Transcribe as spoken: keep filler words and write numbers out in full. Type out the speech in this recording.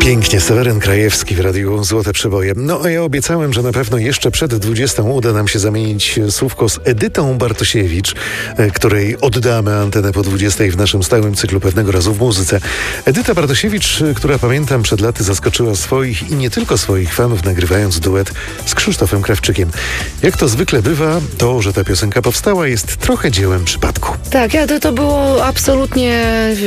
Pięknie, Seweryn Krajewski w Radiu Złote Przeboje. No a ja obiecałem, że na pewno jeszcze przed dwudziestą uda nam się zamienić słówko z Edytą Bartosiewicz, której oddamy antenę po dwudziestej w naszym stałym cyklu Pewnego razu w muzyce. Edyta Bartosiewicz, która pamiętam przed laty zaskoczyła swoich i nie tylko swoich fanów, nagrywając duet z Krzysztofem Krawczykiem. Jak to zwykle bywa, to, że ta piosenka powstała, jest trochę dziełem przypadku. Tak, ja, to, to było absolutnie